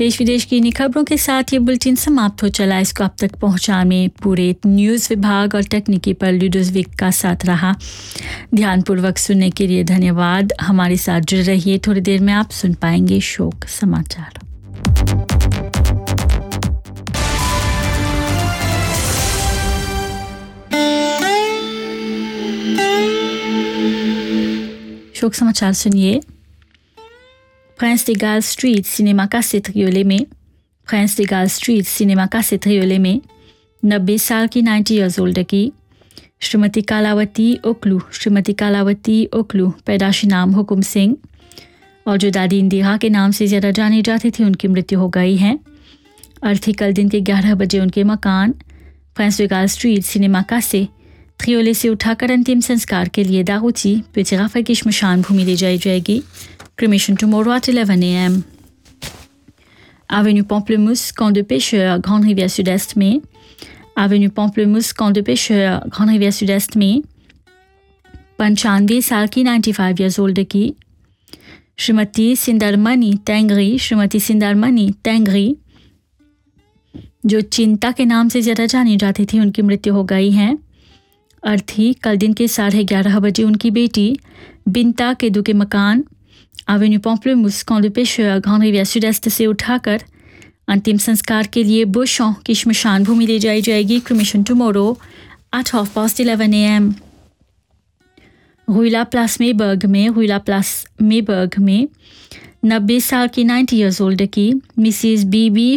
देश विदेश की इन्हीं खबरों के साथ ये बुलेटिन समाप्त हो चला। इसको आप तक पहुंचाने में पूरे न्यूज़ विभाग और तकनीकी पर लुडोविक का साथ रहा। ध्यानपूर्वक सुनने के लिए धन्यवाद। हमारे साथ जुड़ रहिए। थोड़ी देर में आप सुन पाएंगे शोक समाचार। शोक समाचार सुनिए। Prince de Galles street cinema का सित्रियोले में Prince de Galles street cinema का सित्रियोले में 90 साल की 90 ईयर्स ओल्ड की श्रीमती कालावती ओकलू पैदाशी नाम हुकुम सिंह और जो दादी इंदिरा के नाम से ज़्यादा जानी जाती थी, उनकी मृत्यु हो गई है। अर्थी कल दिन के 11 बजे उनके मकान Prince de Galles street cinema का से त्रियोले से उठाकर अंतिम संस्कार के लिए दागूची पेचराफा की श्मशान भूमि ले जाई जाएगी। Cremation tomorrow at 11 a.m. Avenue Pamplemousse, camp de pêcheurs, Grande Rivière Sud-Est में Avenue Pamplemousse, camp de pêcheurs, Grande Rivière Sud-Est में 95 साल की 95 ईयर्स ओल्ड की श्रीमती सिंदरमणि टेंगरी जो चिंता के नाम से ज़्यादा जानी जाती थी, उनकी मृत्यु हो गई है। अर्थी कल दिन के 11:30 बजे उनकी बेटी बिंता केदू के मकान Avenue Pamplemousse, camp de pêcheurs, Grande Rivière Sud-Est से उठाकर अंतिम संस्कार के लिए बुशों की श्मशान भूमि ले जाई जाएगी। Cremation tomorrow at 11:30 a.m. रुइला प्लास मेबर्ग में 90 साल की 90 ईयर्स ओल्ड की मिसिस बीबी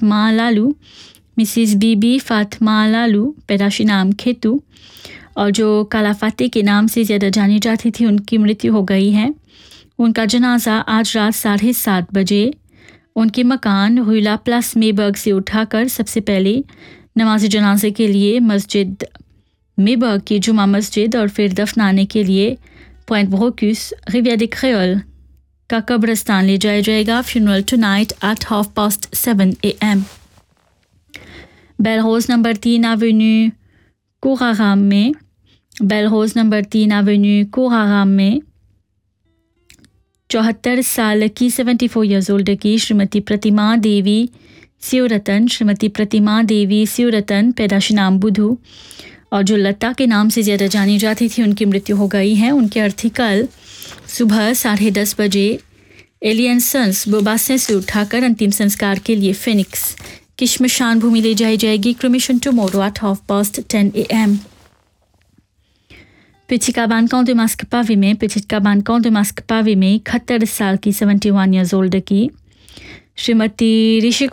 फातिमा लालू पैदाशी नाम खेतू और जो कालाफाते के नाम से ज़्यादा जानी जाती थी, उनकी मृत्यु हो गई है। उनका जनाजा आज रात 7:30 बजे उनके मकान रुइला प्लास मेबर्ग से उठाकर सबसे पहले नमाज जनाजे के लिए मस्जिद मेबर्ग की जुमा मस्जिद और फिर दफनाने के लिए पॉइंट ब्रोक्यूस रिवियर दे क्रेओल का कब्रिस्तान ले जाया जाएगा। Funeral tonight eight 7:30 a.m. Belrose number 3 Avenue कोराराम में 74 साल की 74 ईयर्स ओल्ड की श्रीमती प्रतिमा देवी सियोरतन पैदाशी नाम बुधू और जो लता के नाम से ज़्यादा जानी जाती थी, उनकी मृत्यु हो गई है। उनके अर्थी कल सुबह 10:30 बजे एलियन सन्स बोबासे से उठाकर अंतिम संस्कार के लिए फिनिक्स की श्मशान भूमि ले जाई जाएगी। Cremation tomorrow at 10:30 a.m. Petit Cabane camp de Masque Pavé में 71 साल की 71 ईयर्स ओल्ड की श्रीमती ऋषि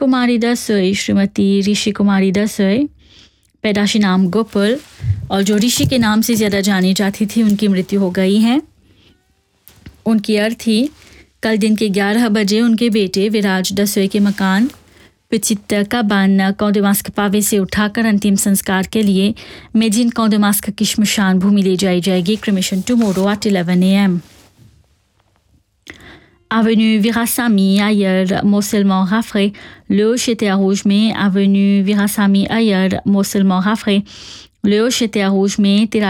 कुमारी दसोई पैदाशी नाम गोपाल और जो ऋषि के नाम से ज़्यादा जानी जाती थी, उनकी मृत्यु हो गई है। उनकी अर्थी कल दिन के 11 बजे उनके बेटे विराज दसोई के मकान पिचित काबान camp de Masque Pavé से उठाकर अंतिम संस्कार के लिए मेजिन camp de Masque की श्मशान भूमि ले जाई जाएगी। Cremation tomorrow at 11 a.m. Avenue Virasamy ailleurs morcellement rafré le Chété à Rouge में Avenue Virasamy ailleurs morcellement rafré le Chété à Rouge में